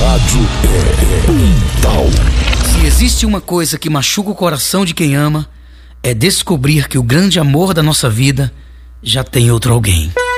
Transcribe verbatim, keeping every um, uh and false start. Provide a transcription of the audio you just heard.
rádio é Puntal. Se existe uma coisa que machuca o coração de quem ama, é descobrir que o grande amor da nossa vida já tem outro alguém.